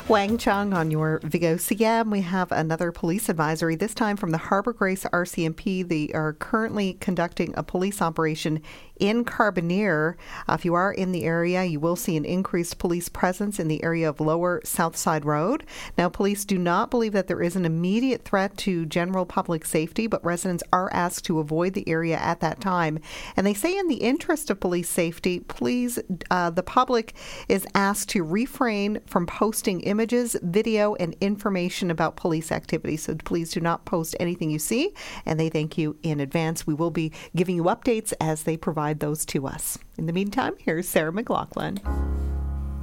Wang Chung on your Vigo CM. We have another police advisory, this time from the Harbour Grace RCMP. They are currently conducting a police operation in Carbonear. If you are in the area, you will see an increased police presence in the area of Lower Southside Road. Now, police do not believe that there is an immediate threat to general public safety, but residents are asked to avoid the area at that time. And they say in the interest of police safety, please, the public is asked to refrain from posting images, video, and information about police activity. So please do not post anything you see, and they thank you in advance. We will be giving you updates as they provide those to us. In the meantime, here's Sarah McLaughlin.